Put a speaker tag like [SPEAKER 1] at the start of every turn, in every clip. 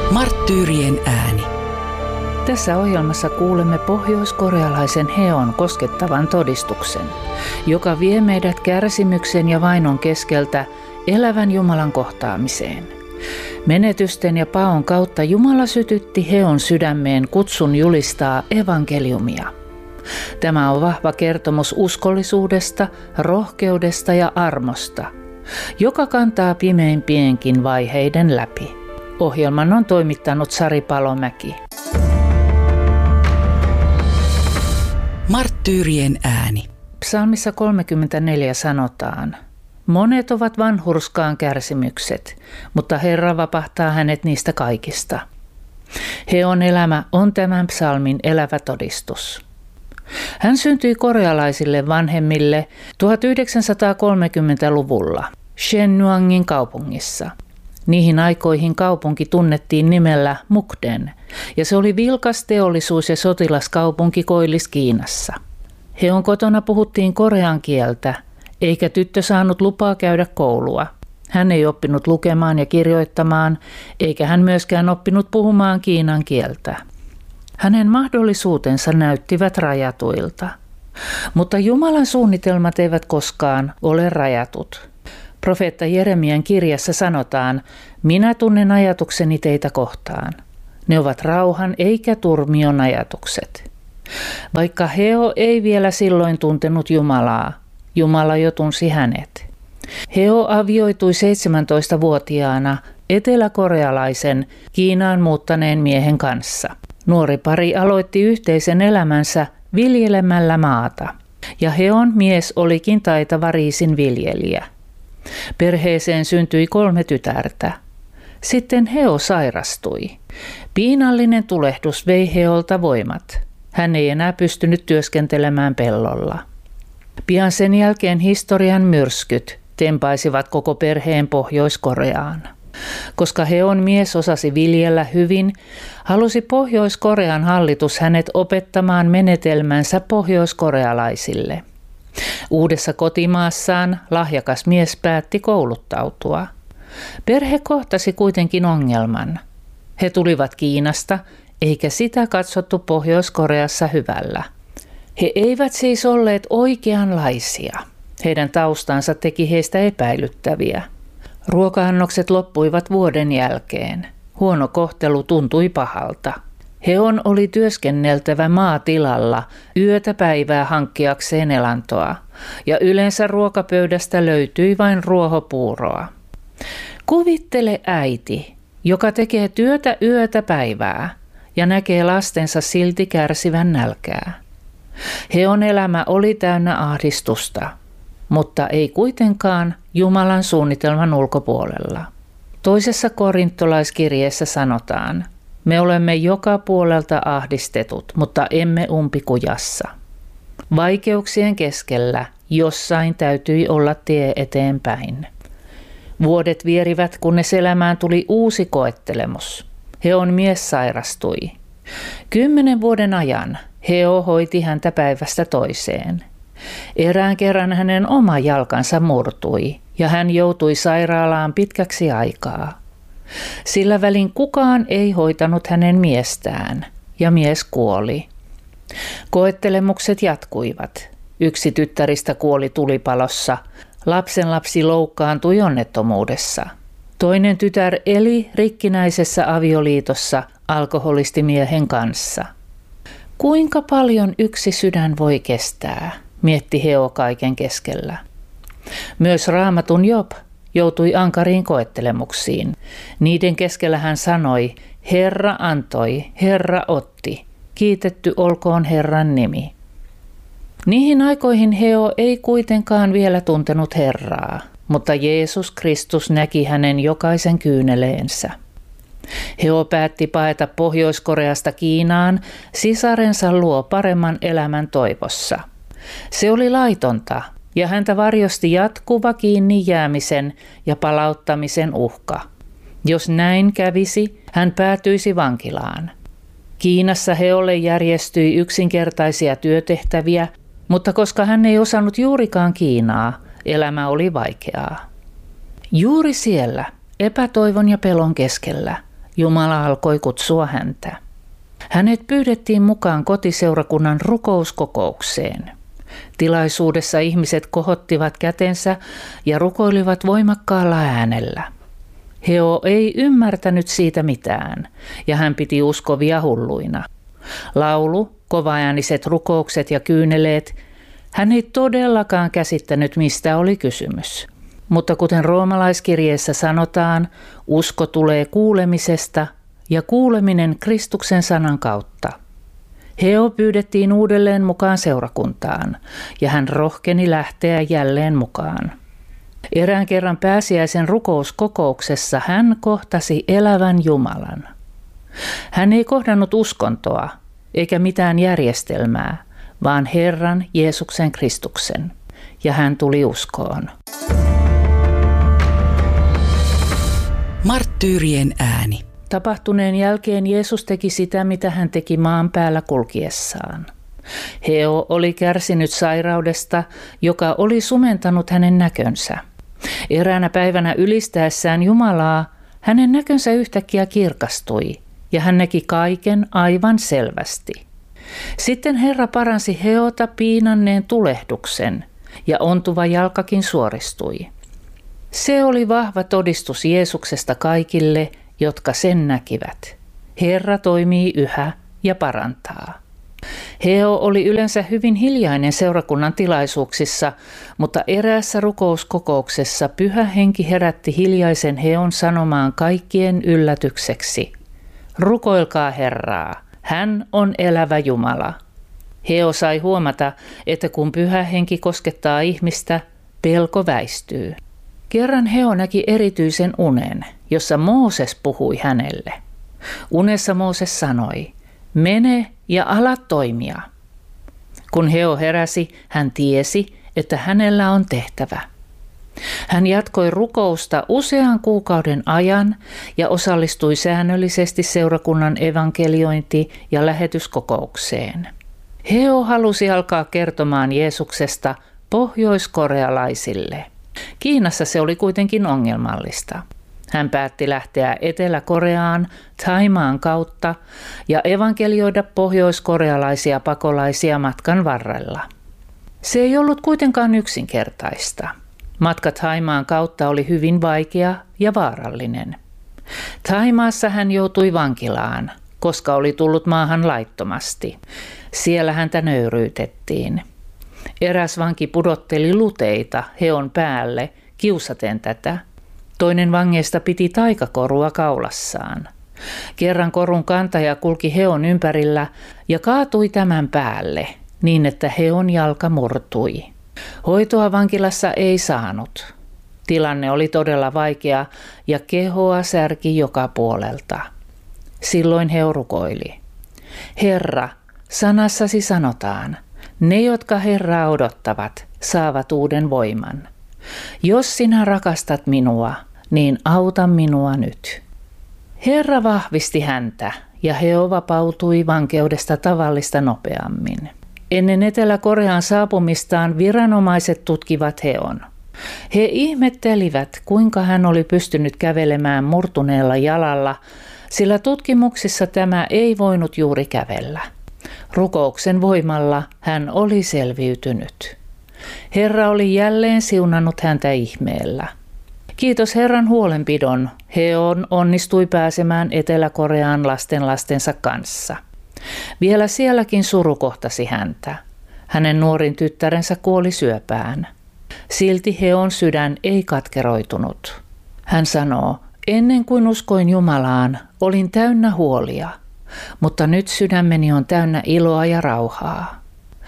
[SPEAKER 1] Marttyyrien ääni.
[SPEAKER 2] Tässä ohjelmassa kuulemme pohjoiskorealaisen Heon koskettavan todistuksen, joka vie meidät kärsimyksen ja vainon keskeltä elävän Jumalan kohtaamiseen. Menetysten ja paon kautta Jumala sytytti Heon sydämeen kutsun julistaa evankeliumia. Tämä on vahva kertomus uskollisuudesta, rohkeudesta ja armosta, joka kantaa pimeimpienkin vaiheiden läpi. Ohjelman on toimittanut Sari Palomäki.
[SPEAKER 1] Marttyyrien ääni.
[SPEAKER 2] Psalmissa 34 sanotaan: monet ovat vanhurskaan kärsimykset, mutta Herra vapahtaa hänet niistä kaikista. Heon elämä on tämän psalmin elävä todistus. Hän syntyi korealaisille vanhemmille 1930-luvulla Shenhuangin kaupungissa. Niihin aikoihin kaupunki tunnettiin nimellä Mukden, ja se oli vilkas teollisuus- ja sotilaskaupunki Koillis-Kiinassa. Heon kotona puhuttiin korean kieltä, eikä tyttö saanut lupaa käydä koulua. Hän ei oppinut lukemaan ja kirjoittamaan, eikä hän myöskään oppinut puhumaan kiinan kieltä. Hänen mahdollisuutensa näyttivät rajatuilta. Mutta Jumalan suunnitelmat eivät koskaan ole rajatut. Profeetta Jeremian kirjassa sanotaan: minä tunnen ajatukseni teitä kohtaan. Ne ovat rauhan eikä turmion ajatukset. Vaikka Heo ei vielä silloin tuntenut Jumalaa, Jumala jo tunsi hänet. Heo avioitui 17-vuotiaana eteläkorealaisen Kiinaan muuttaneen miehen kanssa. Nuori pari aloitti yhteisen elämänsä viljelemällä maata, ja Heon mies olikin taitava riisinviljelijä. Perheeseen syntyi 3 tytärtä. Sitten Heo sairastui. Piinallinen tulehdus vei Heolta voimat. Hän ei enää pystynyt työskentelemään pellolla. Pian sen jälkeen historian myrskyt tempaisivat koko perheen Pohjois-Koreaan. Koska Heon mies osasi viljellä hyvin, halusi Pohjois-Korean hallitus hänet opettamaan menetelmänsä pohjoiskorealaisille. Uudessa kotimaassaan lahjakas mies päätti kouluttautua. Perhe kohtasi kuitenkin ongelman. He tulivat Kiinasta, eikä sitä katsottu Pohjois-Koreassa hyvällä. He eivät siis olleet oikeanlaisia. Heidän taustansa teki heistä epäilyttäviä. Ruoka-annokset loppuivat vuoden jälkeen. Huono kohtelu tuntui pahalta. Heon oli työskenneltävä maatilalla yötä päivää hankkiakseen elantoa, ja yleensä ruokapöydästä löytyi vain ruohopuuroa. Kuvittele äiti, joka tekee työtä yötä päivää ja näkee lastensa silti kärsivän nälkää. Heon elämä oli täynnä ahdistusta, mutta ei kuitenkaan Jumalan suunnitelman ulkopuolella. Toisessa korintolaiskirjeessä sanotaan: me olemme joka puolelta ahdistetut, mutta emme umpikujassa. Vaikeuksien keskellä jossain täytyi olla tie eteenpäin. Vuodet vierivät, kunnes elämään tuli uusi koettelemus. Heon mies sairastui. 10 vuoden ajan Heo hoiti häntä päivästä toiseen. Erään kerran hänen oma jalkansa murtui ja hän joutui sairaalaan pitkäksi aikaa. Sillä välin kukaan ei hoitanut hänen miestään ja mies kuoli. Koettelemukset jatkuivat. Yksi tyttäristä kuoli tulipalossa. Lapsenlapsi loukkaantui onnettomuudessa. Toinen tytär eli rikkinäisessä avioliitossa alkoholistimiehen kanssa. Kuinka paljon yksi sydän voi kestää, mietti Heo kaiken keskellä. Myös Raamatun Job joutui ankariin koettelemuksiin. Niiden keskellä hän sanoi: Herra antoi, Herra otti, kiitetty olkoon Herran nimi. Niihin aikoihin Heo ei kuitenkaan vielä tuntenut Herraa, mutta Jeesus Kristus näki hänen jokaisen kyyneleensä. Heo päätti paeta Pohjois-Koreasta Kiinaan sisarensa luo paremman elämän toivossa. Se oli laitonta, ja häntä varjosti jatkuva kiinni jäämisen ja palauttamisen uhka. Jos näin kävisi, hän päätyisi vankilaan. Kiinassa Heolle järjestyi yksinkertaisia työtehtäviä, mutta koska hän ei osannut juurikaan Kiinaa, elämä oli vaikeaa. Juuri siellä, epätoivon ja pelon keskellä, Jumala alkoi kutsua häntä. Hänet pyydettiin mukaan kotiseurakunnan rukouskokoukseen. Tilaisuudessa ihmiset kohottivat kätensä ja rukoilivat voimakkaalla äänellä. Heo ei ymmärtänyt siitä mitään, ja hän piti uskovia hulluina. Laulu, kovaääniset rukoukset ja kyyneleet, hän ei todellakaan käsittänyt, mistä oli kysymys. Mutta kuten roomalaiskirjeessä sanotaan, usko tulee kuulemisesta ja kuuleminen Kristuksen sanan kautta. Heo pyydettiin uudelleen mukaan seurakuntaan, ja hän rohkeni lähteä jälleen mukaan. Erään kerran pääsiäisen rukouskokouksessa hän kohtasi elävän Jumalan. Hän ei kohdannut uskontoa eikä mitään järjestelmää, vaan Herran Jeesuksen Kristuksen, ja hän tuli uskoon.
[SPEAKER 1] Marttyyrien ääni.
[SPEAKER 2] Tapahtuneen jälkeen Jeesus teki sitä, mitä hän teki maan päällä kulkiessaan. Heo oli kärsinyt sairaudesta, joka oli sumentanut hänen näkönsä. Eräänä päivänä ylistäessään Jumalaa, hänen näkönsä yhtäkkiä kirkastui, ja hän näki kaiken aivan selvästi. Sitten Herra paransi Heota piinanneen tulehduksen, ja ontuva jalkakin suoristui. Se oli vahva todistus Jeesuksesta kaikille, jotka sen näkivät. Herra toimii yhä ja parantaa. Heo oli yleensä hyvin hiljainen seurakunnan tilaisuuksissa, mutta eräässä rukouskokouksessa Pyhä Henki herätti hiljaisen Heon sanomaan kaikkien yllätykseksi: rukoilkaa Herraa, hän on elävä Jumala. Heo sai huomata, että kun Pyhä Henki koskettaa ihmistä, pelko väistyy. Kerran Heo näki erityisen unen, jossa Mooses puhui hänelle. Unessa Mooses sanoi: mene ja ala toimia. Kun Heo heräsi, hän tiesi, että hänellä on tehtävä. Hän jatkoi rukousta usean kuukauden ajan ja osallistui säännöllisesti seurakunnan evankeliointi- ja lähetyskokoukseen. Heo halusi alkaa kertomaan Jeesuksesta pohjoiskorealaisille. Kiinassa se oli kuitenkin ongelmallista. Hän päätti lähteä Etelä-Koreaan Thaimaan kautta ja evankelioida pohjoiskorealaisia pakolaisia matkan varrella. Se ei ollut kuitenkaan yksinkertaista. Matka Thaimaan kautta oli hyvin vaikea ja vaarallinen. Thaimaassa hän joutui vankilaan, koska oli tullut maahan laittomasti. Siellä häntä nöyryytettiin. Eräs vanki pudotteli luteita Heon päälle kiusaten tätä. Toinen vangeista piti taikakorua kaulassaan. Kerran korun kantaja kulki Heon ympärillä ja kaatui tämän päälle niin, että Heon jalka murtui. Hoitoa vankilassa ei saanut. Tilanne oli todella vaikea ja kehoa särki joka puolelta. Silloin Heo rukoili: Herra, sanassasi sanotaan, ne, jotka Herraa odottavat, saavat uuden voiman. Jos sinä rakastat minua, niin auta minua nyt. Herra vahvisti häntä ja Heo vapautui vankeudesta tavallista nopeammin. Ennen Etelä-Korean saapumistaan viranomaiset tutkivat Heon. He ihmettelivät, kuinka hän oli pystynyt kävelemään murtuneella jalalla, sillä tutkimuksissa tämä ei voinut juuri kävellä. Rukouksen voimalla hän oli selviytynyt. Herra oli jälleen siunannut häntä ihmeellä. Kiitos Herran huolenpidon, Heon onnistui pääsemään Etelä-Koreaan lastensa kanssa. Vielä sielläkin suru kohtasi häntä. Hänen nuorin tyttärensä kuoli syöpään. Silti Heon sydän ei katkeroitunut. Hän sanoo: ennen kuin uskoin Jumalaan, olin täynnä huolia, mutta nyt sydämeni on täynnä iloa ja rauhaa.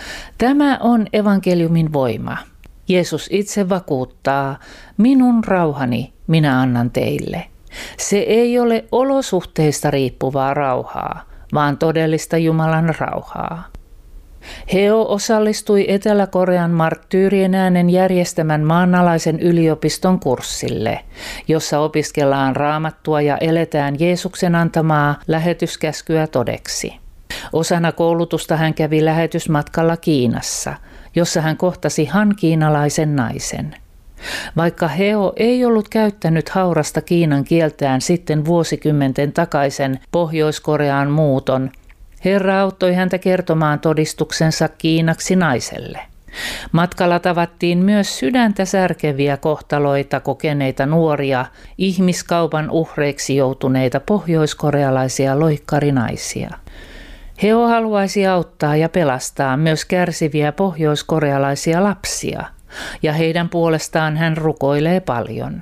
[SPEAKER 2] Tämä on evankeliumin voima. Jeesus itse vakuuttaa: minun rauhani minä annan teille. Se ei ole olosuhteista riippuvaa rauhaa, vaan todellista Jumalan rauhaa. Heo osallistui Etelä-Korean Marttyyrien äänen järjestämän maanalaisen yliopiston kurssille, jossa opiskellaan Raamattua ja eletään Jeesuksen antamaa lähetyskäskyä todeksi. Osana koulutusta hän kävi lähetysmatkalla Kiinassa, jossa hän kohtasi hankiinalaisen naisen. Vaikka Heo ei ollut käyttänyt haurasta Kiinan kieltään sitten vuosikymmenten takaisen Pohjois-Koreaan muuton, Herra auttoi häntä kertomaan todistuksensa kiinaksi naiselle. Matkalla tavattiin myös sydäntä särkeviä kohtaloita kokeneita nuoria, ihmiskaupan uhreiksi joutuneita pohjoiskorealaisia loikkarinaisia. Heo haluaisi auttaa ja pelastaa myös kärsiviä pohjoiskorealaisia lapsia, ja heidän puolestaan hän rukoilee paljon.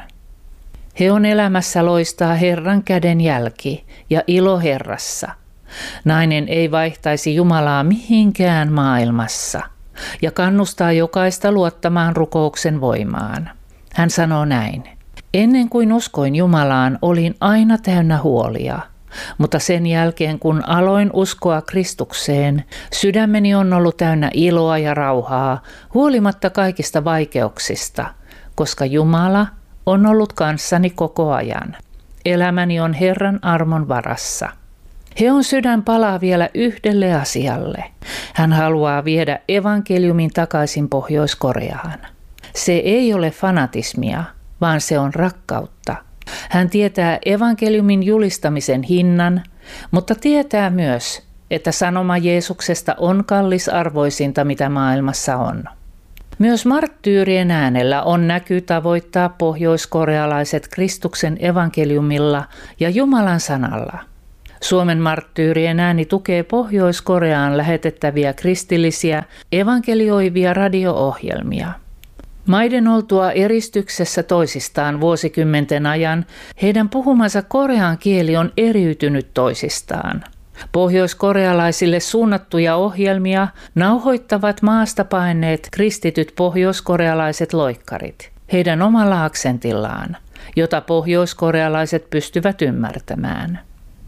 [SPEAKER 2] Heon elämässä loistaa Herran käden jälki ja ilo Herrassa. Nainen ei vaihtaisi Jumalaa mihinkään maailmassa ja kannustaa jokaista luottamaan rukouksen voimaan. Hän sanoo näin: ennen kuin uskoin Jumalaan, olin aina täynnä huolia, mutta sen jälkeen kun aloin uskoa Kristukseen, sydämeni on ollut täynnä iloa ja rauhaa huolimatta kaikista vaikeuksista, koska Jumala on ollut kanssani koko ajan. Elämäni on Herran armon varassa. Heon sydän palaa vielä yhdelle asialle. Hän haluaa viedä evankeliumin takaisin Pohjois-Koreaan. Se ei ole fanatismia, vaan se on rakkautta. Hän tietää evankeliumin julistamisen hinnan, mutta tietää myös, että sanoma Jeesuksesta on kallisarvoisinta, mitä maailmassa on. Myös marttyyrien äänellä on näky tavoittaa pohjoiskorealaiset Kristuksen evankeliumilla ja Jumalan sanalla. Suomen marttyyrien ääni tukee Pohjois-Koreaan lähetettäviä kristillisiä evankelioivia radio-ohjelmia. Maiden oltua eristyksessä toisistaan vuosikymmenten ajan, heidän puhumansa korean kieli on eriytynyt toisistaan. Pohjoiskorealaisille suunnattuja ohjelmia nauhoittavat maasta paenneet kristityt pohjoiskorealaiset loikkarit, heidän omalla aksentillaan, jota pohjoiskorealaiset pystyvät ymmärtämään.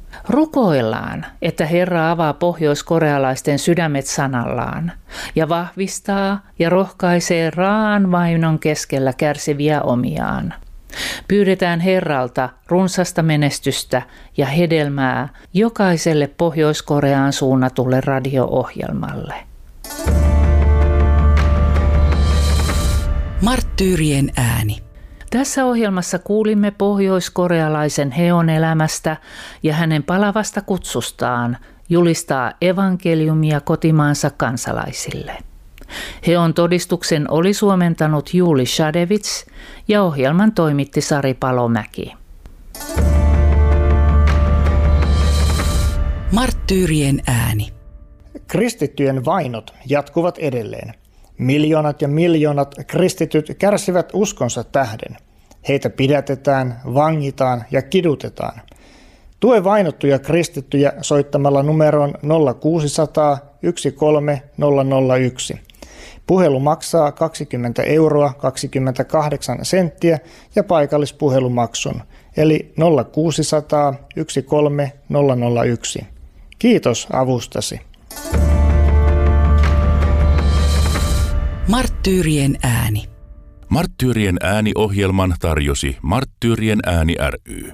[SPEAKER 2] Rukoillaan, että Herra avaa pohjoiskorealaisten sydämet sanallaan ja vahvistaa ja rohkaisee raaan vainon keskellä kärsiviä omiaan. Pyydetään Herralta runsasta menestystä ja hedelmää jokaiselle Pohjois-Koreaan suunnatulle radio-ohjelmalle.
[SPEAKER 1] Marttyyrien ääni.
[SPEAKER 2] Tässä ohjelmassa kuulimme pohjoiskorealaisen Heon elämästä ja hänen palavasta kutsustaan julistaa evankeliumia kotimaansa kansalaisille. Heon todistuksen oli suomentanut Juuli Shadevits ja ohjelman toimitti Sari Palomäki.
[SPEAKER 1] Marttyyrien ääni.
[SPEAKER 3] Kristittyjen vainot jatkuvat edelleen. Miljoonat ja miljoonat kristityt kärsivät uskonsa tähden. Heitä pidätetään, vangitaan ja kidutetaan. Tue vainottuja kristittyjä soittamalla numeroon 0600 13001. Puhelu maksaa 20 euroa 28 senttiä ja paikallispuhelumaksun, eli 0600 13001. Kiitos avustasi.
[SPEAKER 1] Marttyyrien ääni.
[SPEAKER 4] Marttyyrien ääni-ohjelman tarjosi Marttyyrien ääni ry.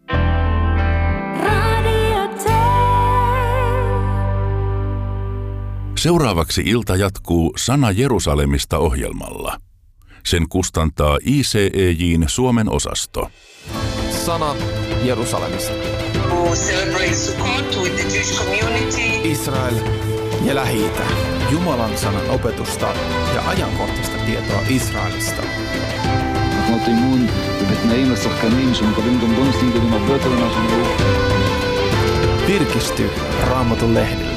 [SPEAKER 4] Seuraavaksi ilta jatkuu Sana Jerusalemista -ohjelmalla. Sen kustantaa ICEJ:n Suomen osasto.
[SPEAKER 5] Sana Jerusalemista. Israel ja Lähi-itä. Jumalan sanan opetusta ja ajankohtaista tietoa Israelista. Virkisty Raamatun lehdellä.